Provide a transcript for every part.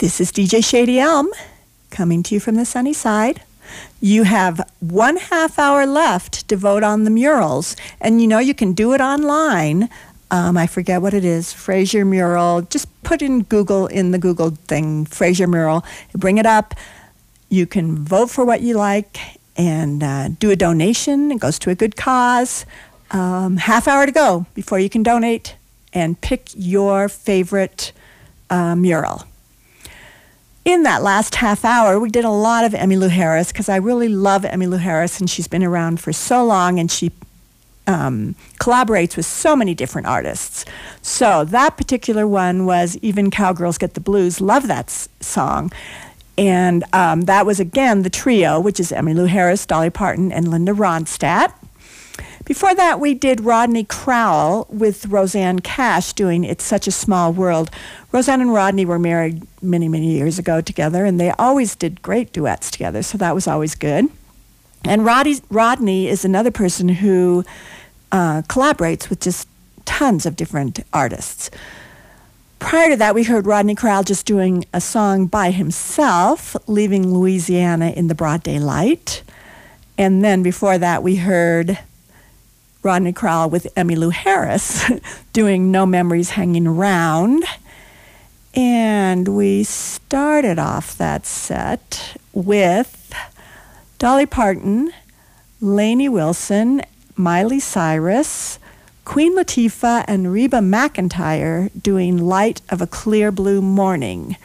This is DJ Shady Elm coming to you from the sunny side. You have 1/2 hour left to vote on the murals, and you can do it online. I forget what it is, Fraser mural. Just put in the Google thing, Fraser mural. Bring it up. You can vote for what you like and do a donation. It goes to a good cause. 1/2 hour to go before you can donate and pick your favorite mural. In that last 1/2 hour, we did a lot of Emmylou Harris because I really love Emmylou Harris, and she's been around for so long, and she collaborates with so many different artists. So that particular one was Even Cowgirls Get the Blues. Love that song. And that was, again, the trio, which is Emmylou Harris, Dolly Parton, and Linda Ronstadt. Before that, we did Rodney Crowell with Rosanne Cash doing It's Such a Small World. Rosanne and Rodney were married many, many years ago together, and they always did great duets together, so that was always good. And Rodney is another person who collaborates with just tons of different artists. Prior to that, we heard Rodney Crowell just doing a song by himself, Leaving Louisiana in the Broad Daylight. And then before that, we heard Rodney Crowell with Emmylou Harris doing No Memories Hanging Around. And we started off that set with Dolly Parton, Lainey Wilson, Miley Cyrus, Queen Latifah, and Reba McEntire doing Light of a Clear Blue Morning.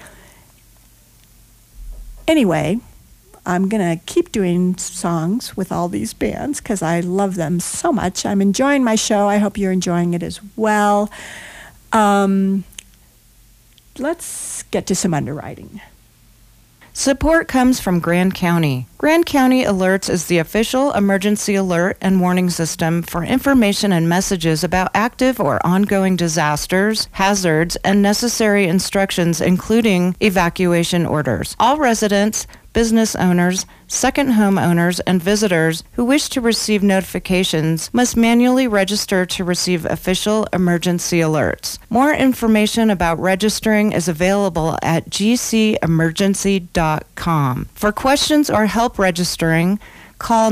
Anyway, I'm going to keep doing songs with all these bands because I love them so much. I'm enjoying my show. I hope you're enjoying it as well. Let's get to some underwriting. Support comes from Grand County. Grand County Alerts is the official emergency alert and warning system for information and messages about active or ongoing disasters, hazards, and necessary instructions, including evacuation orders. All residents, business owners, second home owners, and visitors who wish to receive notifications must manually register to receive official emergency alerts. More information about registering is available at gcemergency.com. For questions or help registering, call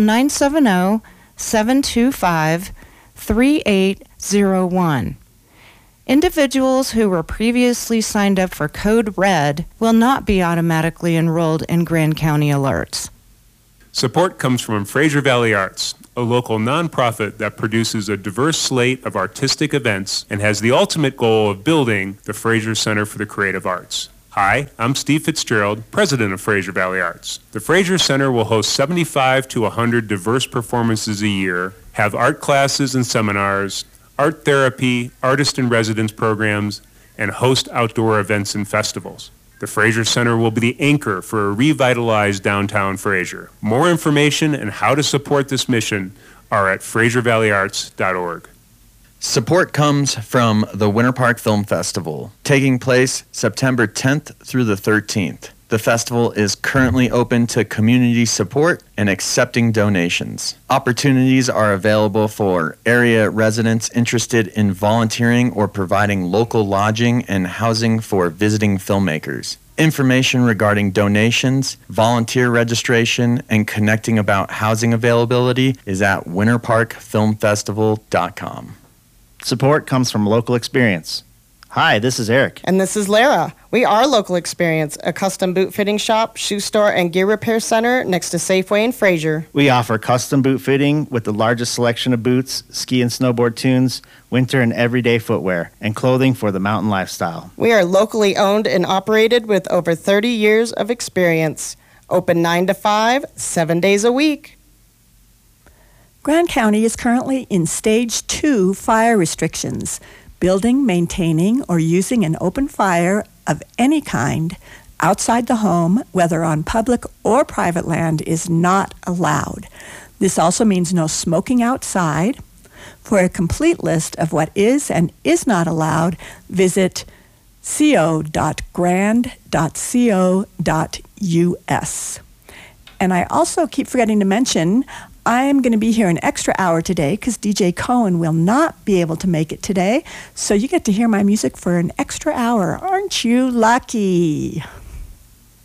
970-725-3801. Individuals who were previously signed up for Code Red will not be automatically enrolled in Grand County Alerts. Support comes from Fraser Valley Arts, a local nonprofit that produces a diverse slate of artistic events and has the ultimate goal of building the Fraser Center for the Creative Arts. Hi, I'm Steve Fitzgerald, president of Fraser Valley Arts. The Fraser Center will host 75 to 100 diverse performances a year, have art classes and seminars, art therapy, artist-in-residence programs, and host outdoor events and festivals. The Fraser Center will be the anchor for a revitalized downtown Fraser. More information and how to support this mission are at FraserValleyArts.org. Support comes from the Winter Park Film Festival, taking place September 10th through the 13th. The festival is currently open to community support and accepting donations. Opportunities are available for area residents interested in volunteering or providing local lodging and housing for visiting filmmakers. Information regarding donations, volunteer registration, and connecting about housing availability is at winterparkfilmfestival.com. Support comes from Local Experience. Hi, this is Eric. And this is Lara. We are Local Experience, a custom boot fitting shop, shoe store, and gear repair center next to Safeway in Fraser. We offer custom boot fitting with the largest selection of boots, ski and snowboard tunes, winter and everyday footwear, and clothing for the mountain lifestyle. We are locally owned and operated with over 30 years of experience. Open 9 to 5, 7 days a week. Grand County is currently in Stage 2 fire restrictions. Building, maintaining, or using an open fire of any kind outside the home, whether on public or private land, is not allowed. This also means no smoking outside. For a complete list of what is and is not allowed, visit co.grand.co.us. And I also keep forgetting to mention, I'm going to be here an extra hour today because DJ Cohen will not be able to make it today. So you get to hear my music for an extra hour. Aren't you lucky?